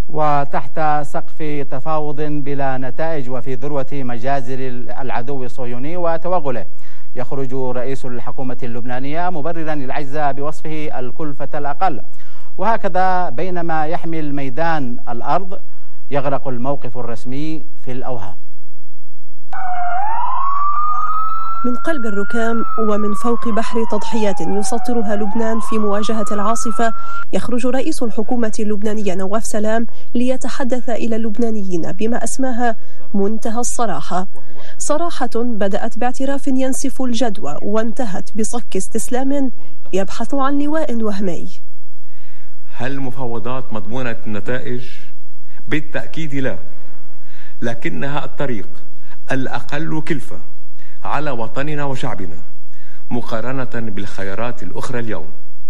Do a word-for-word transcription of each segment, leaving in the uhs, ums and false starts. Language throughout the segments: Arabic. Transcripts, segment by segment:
وتحت سقف تفاوض بلا نتائج وفي ذروة مجازر العدو الصهيوني وتوغله، يخرج رئيس الحكومة اللبنانية مبررا العجز بوصفه الكلفة الأقل. وهكذا بينما يحمل ميدان الأرض يغرق الموقف الرسمي في الأوهام. من قلب الركام ومن فوق بحر تضحيات يسطرها لبنان في مواجهة العاصفة، يخرج رئيس الحكومة اللبنانية نواف سلام ليتحدث إلى اللبنانيين بما أسماها منتهى الصراحة. صراحة بدأت باعتراف ينسف الجدوى وانتهت بصك استسلام يبحث عن لواء وهمي. هل المفاوضات مضمونة النتائج؟ بالتأكيد لا، لكنها الطريق الأقل كلفة على وطننا وشعبنا مقارنة بالخيارات الأخرى اليوم.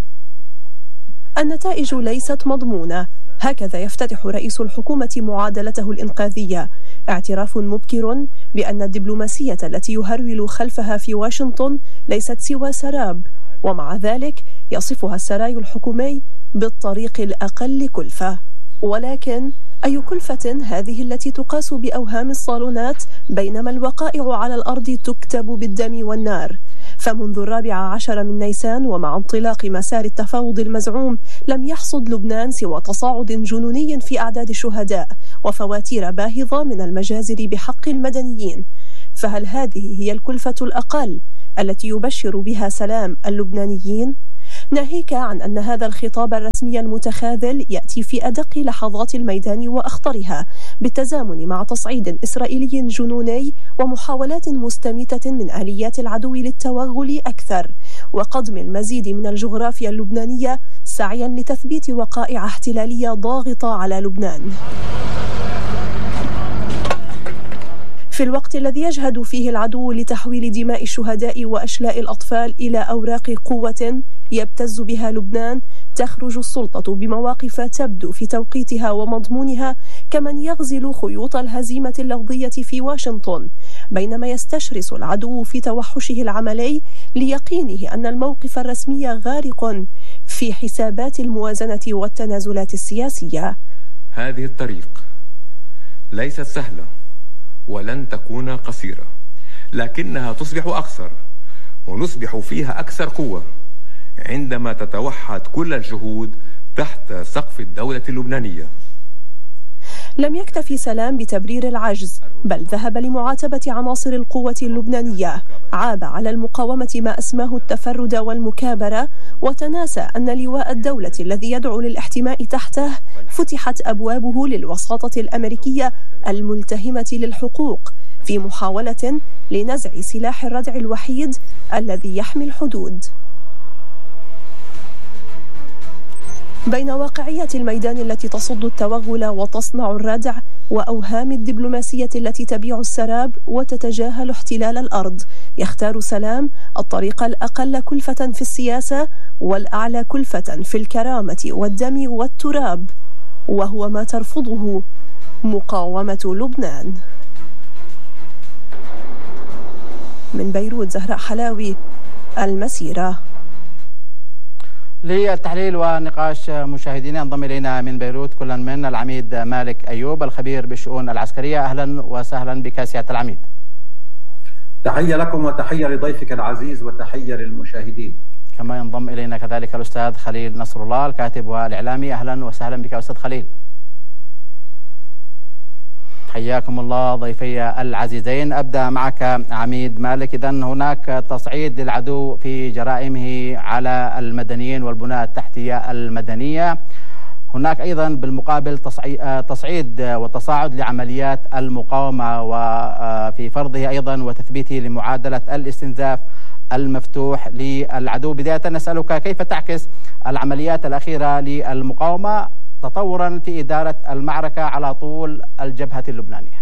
النتائج ليست مضمونة، هكذا يفتتح رئيس الحكومة معادلته الإنقاذية، اعتراف مبكر بأن الدبلوماسية التي يهرول خلفها في واشنطن ليست سوى سراب، ومع ذلك يصفها السراي الحكومي بالطريق الأقل كلفة. ولكن أي كلفة هذه التي تقاس بأوهام الصالونات بينما الوقائع على الأرض تكتب بالدم والنار؟ فمنذ الرابع عشر من نيسان ومع انطلاق مسار التفاوض المزعوم لم يحصد لبنان سوى تصاعد جنوني في أعداد الشهداء وفواتير باهظة من المجازر بحق المدنيين. فهل هذه هي الكلفة الأقل التي يبشر بها سلام اللبنانيين؟ ناهيك عن أن هذا الخطاب الرسمي المتخاذل يأتي في أدق لحظات الميدان وأخطرها، بالتزامن مع تصعيد إسرائيلي جنوني ومحاولات مستميتة من آليات العدو للتوغل أكثر، وقضم المزيد من الجغرافيا اللبنانية سعيا لتثبيت وقائع احتلالية ضاغطة على لبنان. في الوقت الذي يجهد فيه العدو لتحويل دماء الشهداء وأشلاء الأطفال إلى أوراق قوة يبتز بها لبنان، تخرج السلطة بمواقف تبدو في توقيتها ومضمونها كمن يغزل خيوط الهزيمة اللفظية في واشنطن، بينما يستشرس العدو في توحشه العملي ليقينه أن الموقف الرسمي غارق في حسابات الموازنة والتنازلات السياسية. هذه الطريق ليست سهلة ولن تكون قصيرة، لكنها تصبح أقصر ونصبح فيها أكثر قوة عندما تتوحد كل الجهود تحت سقف الدولة اللبنانية. لم يكتفي سلام بتبرير العجز، بل ذهب لمعاتبة عناصر القوة اللبنانية، عاب على المقاومة ما أسماه التفرد والمكابرة، وتناسى أن لواء الدولة الذي يدعو للاحتماء تحته فتحت أبوابه للوساطة الأمريكية الملتهمة للحقوق في محاولة لنزع سلاح الردع الوحيد الذي يحمي الحدود. بين واقعية الميدان التي تصد التوغل وتصنع الردع وأوهام الدبلوماسية التي تبيع السراب وتتجاهل احتلال الأرض، يختار سلام الطريق الأقل كلفة في السياسة والأعلى كلفة في الكرامة والدم والتراب، وهو ما ترفضه مقاومة لبنان. من بيروت زهراء حلاوي، المسيرة. للتحليل ونقاش مشاهدينا انضم الينا من بيروت كل من العميد مالك ايوب الخبير بالشؤون العسكريه. اهلا وسهلا بك سياده العميد. تحيه لكم وتحيه لضيفك العزيز وتحيه للمشاهدين. كما ينضم الينا كذلك الاستاذ خليل نصر الله الكاتب والاعلامي. اهلا وسهلا بك استاذ خليل. حياكم الله ضيفي العزيزين. أبدأ معك عميد مالك. إذن هناك تصعيد للعدو في جرائمه على المدنيين والبنى التحتية المدنية، هناك أيضا بالمقابل تصعيد وتصاعد لعمليات المقاومة وفي فرضه أيضا وتثبيته لمعادلة الاستنزاف المفتوح للعدو. بداية نسألك كيف تعكس العمليات الأخيرة للمقاومة تطورا في إدارة المعركة على طول الجبهة اللبنانية؟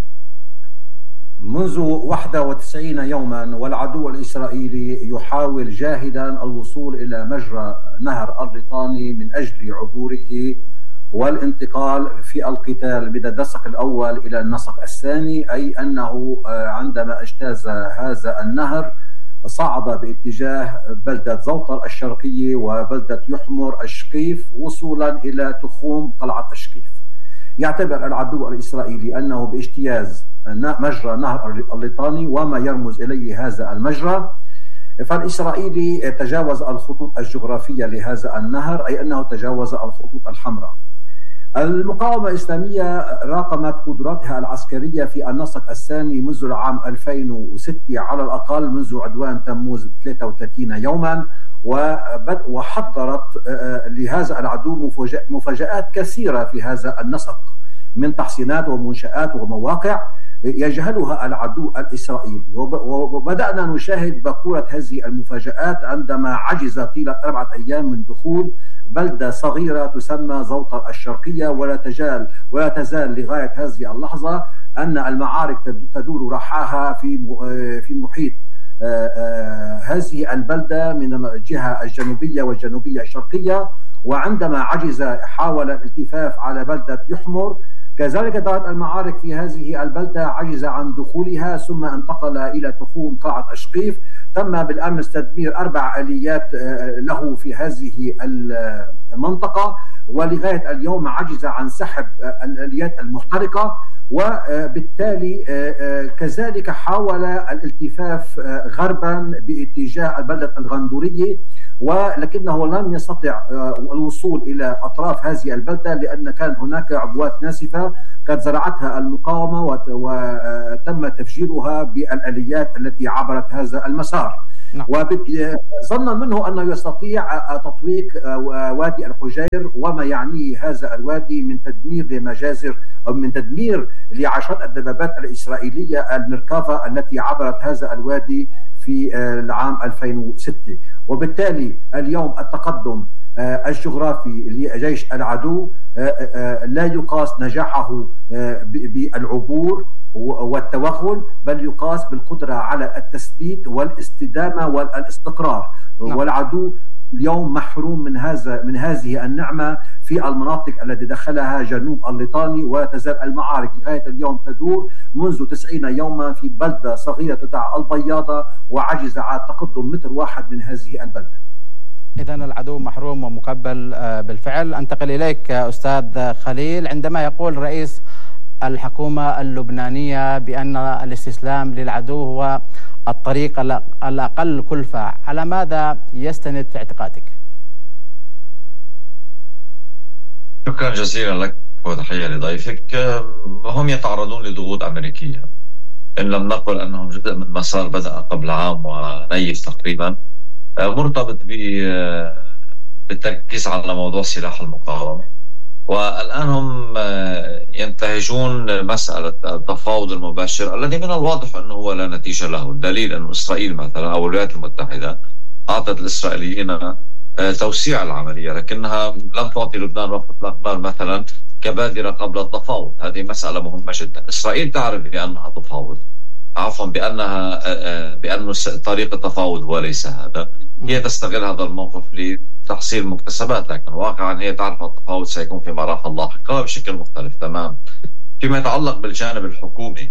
منذ واحد وتسعين يوما والعدو الإسرائيلي يحاول جاهدا الوصول إلى مجرى نهر الريطاني من أجل عبوره والانتقال في القتال من النسق الأول إلى النسق الثاني، أي أنه عندما اجتاز هذا النهر صعد باتجاه بلدة زوطر الشرقية وبلدة يحمر الشقيف وصولا إلى تخوم قلعة الشقيف. يعتبر العدو الإسرائيلي أنه باجتياز مجرى نهر الليطاني وما يرمز إليه هذا المجرى، فالإسرائيلي تجاوز الخطوط الجغرافية لهذا النهر، أي أنه تجاوز الخطوط الحمراء. المقاومة الإسلامية راقمت قدراتها العسكرية في النسق الثاني منذ العام ألفين وستة على الأقل، منذ عدوان تموز ثلاثة وثلاثين يوما، وحضرت لهذا العدو مفاجآت كثيرة في هذا النسق من تحصينات ومنشآت ومواقع يجهلها العدو الإسرائيلي. وبدأنا نشاهد بقورة هذه المفاجآت عندما عجز طيلة أربعة أيام من دخول بلدة صغيرة تسمى زوطة الشرقية، ولا تزال ولا تزال لغاية هذه اللحظة أن المعارك تدور رحاها في في محيط هذه البلدة من الجهة الجنوبية والجنوبية الشرقية. وعندما عجز حاول الالتفاف على بلدة يحمر، كذلك دارت المعارك في هذه البلدة، عجز عن دخولها، ثم انتقل إلى تخوم قاعة أشقيف. تم بالأمس تدمير أربع آليات له في هذه المنطقة، ولغاية اليوم عجز عن سحب الآليات المحترقة. وبالتالي كذلك حاول الالتفاف غربا باتجاه البلدة الغندورية، ولكنه لم يستطع الوصول إلى أطراف هذه البلدة لأن كان هناك عبوات ناسفة قد زرعتها المقاومة وتم تفجيرها بالآليات التي عبرت هذا المسار. نعم. وظنا منه أنه يستطيع تطويق وادي الحجير وما يعنيه هذا الوادي من تدمير لمجازر أو من تدمير لعشرات الدبابات الإسرائيلية المركافة التي عبرت هذا الوادي في العام ألفين وستة. وبالتالي اليوم التقدم الجغرافي لجيش العدو لا يقاس نجاحه بالعبور والتوغل، بل يقاس بالقدرة على التثبيت والاستدامة والاستقرار. نعم. والعدو اليوم محروم من هذا من هذه النعمة في المناطق التي دخلها جنوب الليطاني، ولا تزال المعارك لغاية اليوم تدور منذ تسعين يوما في بلدة صغيرة تدعى البياضة، وعجز عن تقدم متر واحد من هذه البلدة. إذن العدو محروم ومكبل بالفعل. أنتقل إليك أستاذ خليل، عندما يقول رئيس الحكومة اللبنانية بأن الاستسلام للعدو هو الطريق الأقل كلفة، على ماذا يستند في اعتقادك؟ شكرا جزيلا لك وتحية لضيفك. هم يتعرضون لضغوط أمريكية، إن لم نقل أنهم جزء من مسار بدأ قبل عام ونيف تقريبا، مرتبط بالتركيز على موضوع سلاح المقاومة. والآن هم ينتهجون مسألة التفاوض المباشر الذي من الواضح أنه هو لا نتيجة له. الدليل أن إسرائيل مثلا أو الولايات المتحدة أعطت الإسرائيليين توسيع العملية، لكنها لم تعطي لبنان وقت الأقبال مثلا كبادرة قبل التفاوض. هذه مسألة مهمة جدا. إسرائيل تعرف بأنها تفاوض، عفوا بأنها بأن طريق التفاوض هو ليس هذا. هي تستغل هذا الموقف لتحصيل مكتسبات، لكن واقعا هي تعرف التفاوض سيكون في مراحل لاحقة بشكل مختلف تمام. فيما يتعلق بالجانب الحكومي،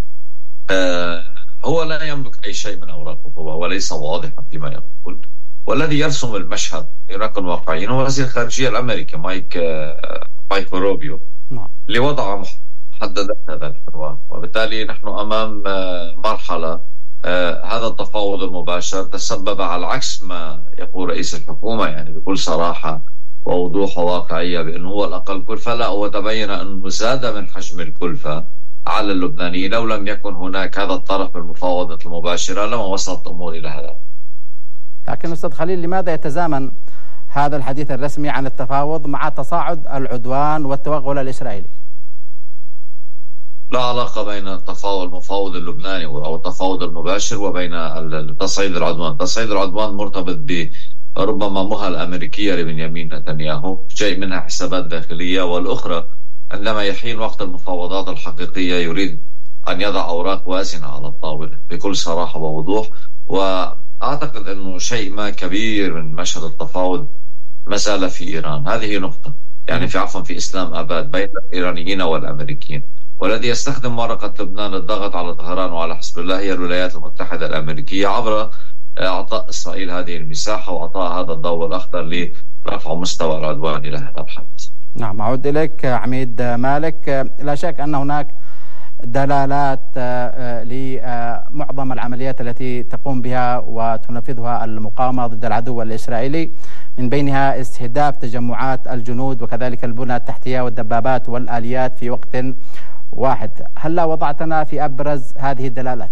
هو لا يملك أي شيء من أوراق القوة وليس واضحا فيما يقول، والذي يرسم المشهد لنكن واقعيين هو وزير الخارجية الأمريكي مايك مايك روبيو اللي وضع محددات هذا الحوار. وبالتالي نحن أمام مرحلة هذا التفاوض المباشر تسبب على عكس ما يقول رئيس الحكومة، يعني بكل صراحة ووضوح وواقعية بأنه هو الأقل كلفة. لا، هو تبين أنه زاد من حجم الكلفة على اللبنانيين. لو لم يكن هناك هذا الطرف بالمفاوضة المباشرة لما وصلت الأمور إلى هذا. لكن أستاذ خليل، لماذا يتزامن هذا الحديث الرسمي عن التفاوض مع تصاعد العدوان والتوغل الإسرائيلي؟ لا علاقة بين التفاوض المفاوض اللبناني أو التفاوض المباشر وبين تصعيد العدوان. تصعيد العدوان مرتبط بربما مهل أمريكية لبنيامين نتنياهو، شيء منها حسابات داخلية، والأخرى عندما يحين وقت المفاوضات الحقيقية يريد أن يضع أوراق وازنة على الطاولة بكل صراحة ووضوح. وأعتقد أنه شيء ما كبير من مشهد التفاوض ما زال في إيران. هذه نقطة، يعني في عفوا في إسلام آباد بين الإيرانيين والأمريكيين، والذي يستخدم ورقة لبنان للضغط على طهران وعلى حزب الله هي الولايات المتحدة الأمريكية عبر إعطاء إسرائيل هذه المساحة وإعطاء هذا الضوء الأخضر لرفع مستوى العدوان إلى هذا الحد. نعم، أعود إليك عميد مالك. لا شك أن هناك دلالات لمعظم العمليات التي تقوم بها وتنفذها المقاومة ضد العدو الإسرائيلي، من بينها استهداف تجمعات الجنود وكذلك البنى التحتية والدبابات والآليات في وقت واحد. هل وضعتنا في أبرز هذه الدلالات؟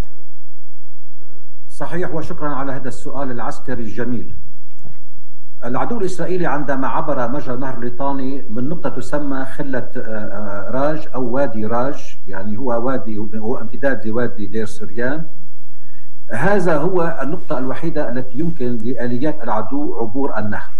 صحيح، وشكرا على هذا السؤال العسكري الجميل. العدو الإسرائيلي عندما عبر مجرى نهر الليطاني من نقطة تسمى خلة راج أو وادي راج، يعني هو وادي هو امتداد لوادي دير سريان، هذا هو النقطة الوحيدة التي يمكن لآليات العدو عبور النهر.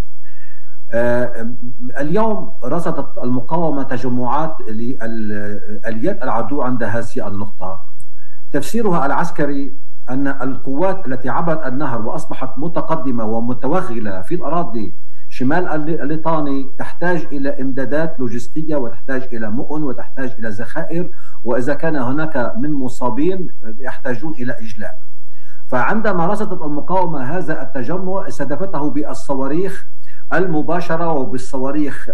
اليوم رصدت المقاومة تجمعات لآليات العدو عند هذه النقطة. تفسيرها العسكري أن القوات التي عبرت النهر وأصبحت متقدمة ومتوغلة في الأراضي شمال الليطاني تحتاج إلى إمدادات لوجستية وتحتاج إلى مؤن وتحتاج إلى ذخائر، وإذا كان هناك من مصابين يحتاجون إلى إجلاء. فعندما رصدت المقاومة هذا التجمع استهدفته بالصواريخ المباشرة وبالصواريخ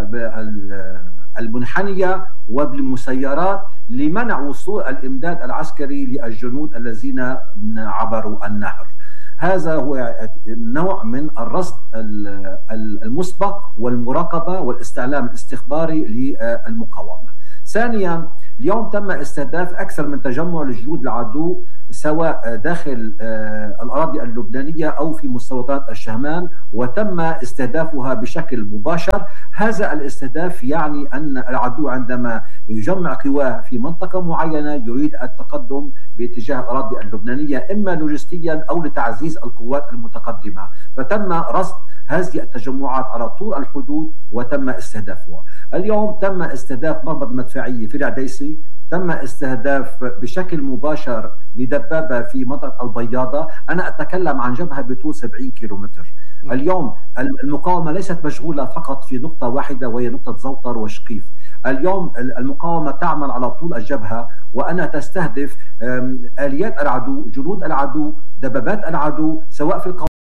المنحنية وبالمسيرات لمنع وصول الإمداد العسكري للجنود الذين عبروا النهر. هذا هو نوع من الرصد المسبق والمراقبة والاستعلام الاستخباري للمقاومة. ثانيا، اليوم تم استهداف أكثر من تجمع لجنود العدو سواء داخل الأراضي اللبنانية أو في مستوطنات الشهمان، وتم استهدافها بشكل مباشر. هذا الاستهداف يعني أن العدو عندما يجمع قواه في منطقة معينة يريد التقدم باتجاه الأراضي اللبنانية إما لوجستيا أو لتعزيز القوات المتقدمة، فتم رصد هذه التجمعات على طول الحدود وتم استهدافها. اليوم تم استهداف مربط مدفعية في العديسي، تم استهداف بشكل مباشر لدبابة في منطقة البياضة. أنا أتكلم عن جبهة بطول سبعين كيلومتر. اليوم المقاومة ليست مشغولة فقط في نقطة واحدة وهي نقطة زوطر وشقيف. اليوم المقاومة تعمل على طول الجبهة وأنا تستهدف آليات العدو، جنود العدو، دبابات العدو، سواء في القوات.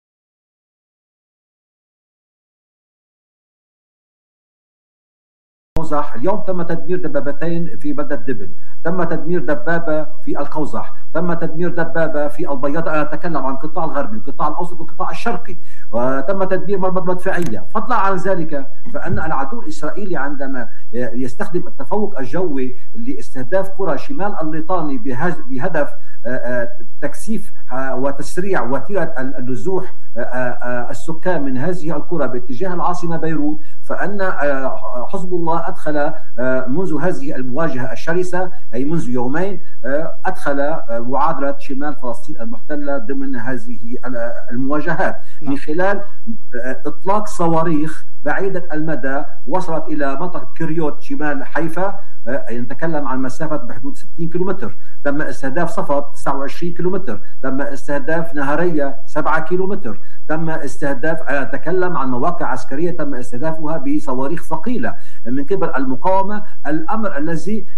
اليوم تم تدمير دبابتين في بلدة دبل، تم تدمير دبابة في القوزح، تم تدمير دبابة في البياضة. أنا أتكلم عن القطاع الغربي، القطاع الأوسط والقطاع الشرقي، وتم تدمير مربط مدفعية. فضلا عن ذلك فإن العدو الإسرائيلي عندما يستخدم التفوق الجوي لاستهداف قرى شمال الليطاني بهدف تكثيف وتسريع وتيرة النزوح السكان من هذه القرى باتجاه العاصمة بيروت، فأن حزب الله أدخل منذ هذه المواجهة الشرسة أي منذ يومين أدخل معادلة شمال فلسطين المحتلة ضمن هذه المواجهات من خلال إطلاق صواريخ بعيدة المدى وصلت إلى منطقة كريوت شمال حيفا، نتكلم عن مسافة بحدود ستين كيلومتر. تم استهداف صفد تسعة وعشرين كيلومتر، تم استهداف نهرية سبعة كيلومتر، تم استهداف أتكلم عن مواقع عسكرية تم استهدافها بصواريخ ثقيلة من قبل المقاومة. الأمر الذي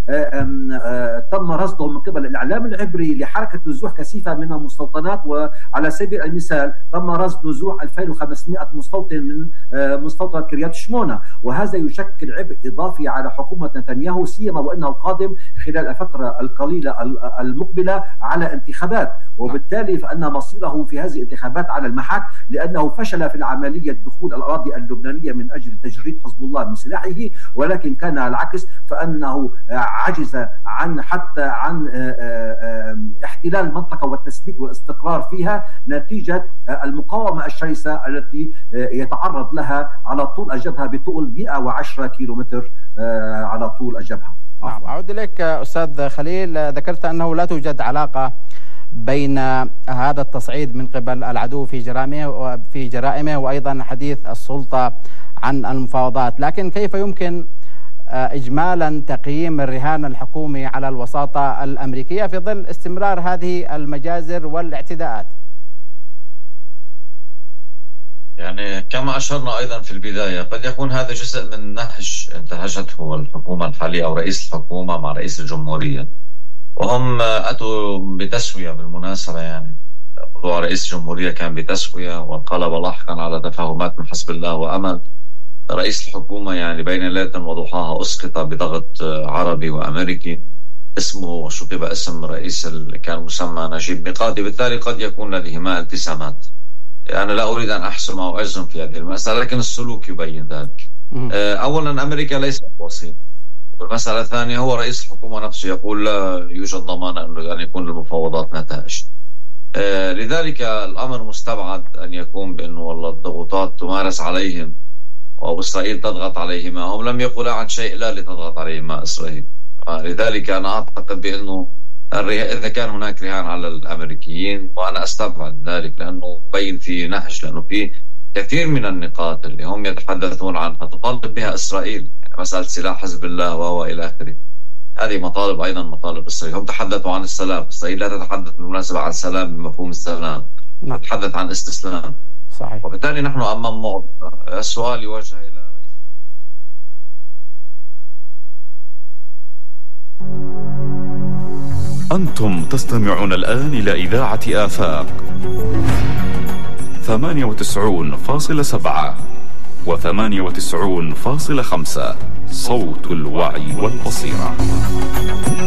تم رصده من قبل الإعلام العبري لحركة نزوح كثيفة من المستوطنات، وعلى سبيل المثال تم رصد نزوح ألفين وخمسمائة مستوطن من مستوطنة كريات شمونة، وهذا يشكل عبء إضافي على حكومة نتنياهو، سيما وأنه القادم خلال الفترة القليلة المقبلة على انتخابات، وبالتالي فإن مصيره في هذه الانتخابات على المحك، لأنه فشل في العملية دخول الأراضي اللبنانية من أجل تجريد حزب الله من سلاحه، ولكن كان العكس، فأنه عجز عن حتى عن احتلال المنطقة والتثبيت والاستقرار فيها نتيجة المقاومة الشرسة التي يتعرض لها على طول الجبهة بطول مئة وعشرة كيلومتر على طول الجبهة. نعم، أعود إليك أستاذ خليل. ذكرت أنه لا توجد علاقة بين هذا التصعيد من قبل العدو في جرائمه وفي جرائمه وأيضا حديث السلطة عن المفاوضات، لكن كيف يمكن إجمالا تقييم الرهان الحكومي على الوساطة الأمريكية في ظل استمرار هذه المجازر والاعتداءات؟ يعني كما أشرنا أيضا في البداية، قد يكون هذا جزء من نهج انتهجته الحكومة الحالية أو رئيس الحكومة مع رئيس الجمهورية، وهم أتوا بتسوية بالمناسبة. يعني موضوع رئيس الجمهورية كان بتسوية وانقلب لاحقا على تفاهمات من حزب الله وأمل، رئيس الحكومة يعني بين ليلة وضحاها أسقط بضغط عربي وأمريكي اسمه وشطب اسم رئيس اللي كان مسمى نجيب ميقاتي، بالتالي قد يكون لديهما التزامات. أنا يعني لا أريد أن أحسم أو أجزم في هذه المسألة، لكن السلوك يبين ذلك. أولا أمريكا ليست وسيط، والمسألة الثانية هو رئيس الحكومة نفسه يقول لا يوجد ضمان أن يكون للمفاوضات نتائج. لذلك الأمر مستبعد أن يكون بأنه والله الضغوطات تمارس عليهم أو إسرائيل تضغط عليهما. هم لم يقولا عن شيء لا لتضغط عليهما إسرائيل. لذلك أنا أعتقد بأنه إذا كان هناك رهان على الأمريكيين، وأنا أستبعد ذلك لأنه بين في نهج، لأنه في كثير من النقاط اللي هم يتحدثون عنها تطالب بها إسرائيل، يعني مسألة سلاح حزب الله وإلى آخره، هذه مطالب أيضا مطالب إسرائيل. هم تحدثوا عن السلام، إسرائيل لا تتحدث بالمناسبة عن سلام بمفهوم السلام، نعم. تتحدث عن استسلام. صحيح. وبالتالي نحن أمام معضلة. السؤال يوجه إلى رئيس. أنتم تستمعون الآن إلى إذاعة آفاق ثمانية وتسعين فاصلة سبعة وثمانية وتسعين فاصلة خمسة، صوت الوعي والبصيرة.